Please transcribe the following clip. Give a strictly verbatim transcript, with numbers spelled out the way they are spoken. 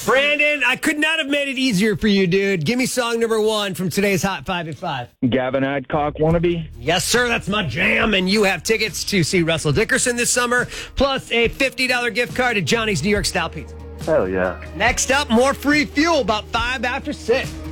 Brandon, I could not have made it easier for you, dude. Give me song number one from today's Hot Five at Five. Gavin Adcock, Wannabe. Yes, sir. That's my jam. And you have tickets to see Russell Dickerson this summer, plus a fifty dollars gift card to Johnny's New York Style Pizza. Hell yeah. Next up, more free fuel, about five after six.